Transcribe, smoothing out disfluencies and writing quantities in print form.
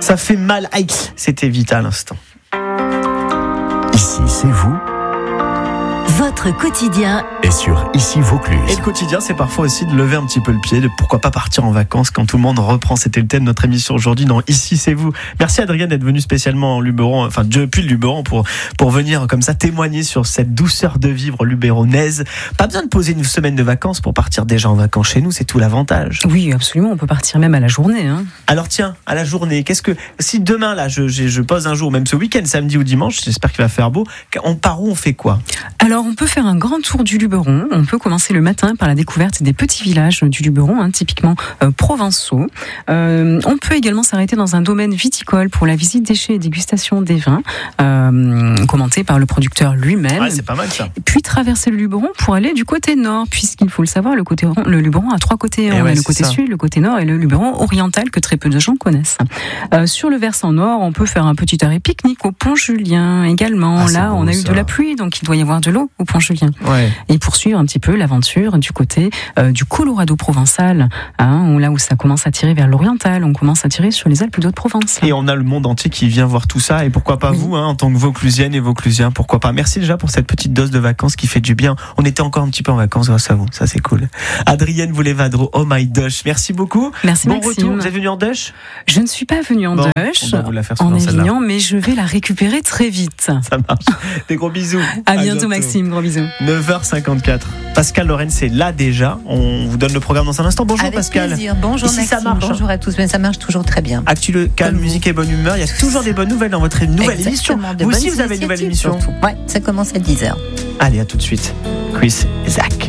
Ça fait mal. Aïe, c'était vite à l'instant. Ici, c'est vous. Votre quotidien Et sur Ici Vaucluse. Et le quotidien, c'est parfois aussi de lever un petit peu le pied, de pourquoi pas partir en vacances quand tout le monde reprend. C'était le thème de notre émission aujourd'hui dans Ici c'est vous. Merci Adrien d'être venu spécialement en Luberon, enfin depuis le Luberon pour venir comme ça témoigner sur cette douceur de vivre luberonnaise. Pas besoin de poser une semaine de vacances pour partir déjà en vacances chez nous, c'est tout l'avantage. Oui, absolument, on peut partir même à la journée. Alors tiens, à la journée, si demain là je pose un jour, même ce week-end, samedi ou dimanche, j'espère qu'il va faire beau, on part où, on fait quoi? Alors on peut faire un grand tour du Luberon. On peut commencer le matin par la découverte des petits villages du Luberon, typiquement provençaux. On peut également s'arrêter dans un domaine viticole pour la visite des chais et dégustation des vins, commentés par le producteur lui-même. Ouais, c'est pas mal ça. Et puis traverser le Luberon pour aller du côté nord, puisqu'il faut le savoir, le Luberon a 3 côtés. On a le côté sud, le côté nord et le Luberon oriental que très peu de gens connaissent. Sur le versant nord, on peut faire un petit arrêt pique-nique au Pont Julien également. Là, on a eu de la pluie, donc il doit y avoir de l'eau au Pont Julien. Ouais. Et poursuivre un petit peu l'aventure du côté du Colorado provençal, là où ça commence à tirer vers l'oriental, on commence à tirer sur les Alpes d'Haute-Provence. Et on a le monde entier qui vient voir tout ça, et pourquoi pas vous, en tant que Vauclusienne et Vauclusien, pourquoi pas. Merci déjà pour cette petite dose de vacances qui fait du bien. On était encore un petit peu en vacances grâce à vous, ça c'est cool. Adrienne Boulevadro, oh my Dush, merci beaucoup. Merci bon Maxime. Retour, vous êtes venu en Dush? Je ne suis pas venue en Dush, on doit vous la faire en souvent, Avignon, mais je vais la récupérer très vite. Ça marche. Des gros bisous. À bientôt Maxime, gros bisous. 9h54. Pascal Lorenz est là déjà. On vous donne le programme dans un instant. Bonjour Avec Pascal. plaisir. Bonjour Ici, Maxime, ça marche, bonjour à tous. Mais ça marche toujours très bien. Actu local, musique et bonne humeur. Il y a toujours des bonnes nouvelles dans votre nouvelle émission. Exactement, de Vous bonnes aussi, vous avez une nouvelle initiatives, émission. surtout. Ouais, ça commence à 10h. Allez, à tout de suite. Chris et Zach.